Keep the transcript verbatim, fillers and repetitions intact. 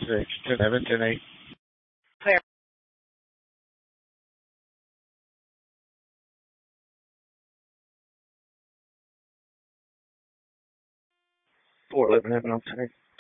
six, ten, seven, ten, eight. Clear. Four, eleven, heaven on tank.